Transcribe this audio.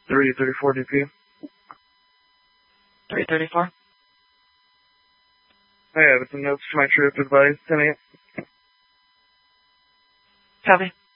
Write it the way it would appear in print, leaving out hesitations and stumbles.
334 DP. 334. I have some notes for my trip advice. 10-8. Copy.